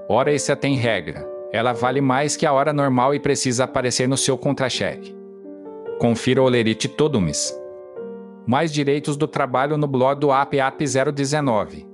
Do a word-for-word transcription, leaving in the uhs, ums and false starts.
Hora extra tem regra. Ela vale mais que a hora normal e precisa aparecer no seu contra-cheque. Confira o Olerite todo mês. Mais direitos do trabalho no blog do A P A P zero dezenove.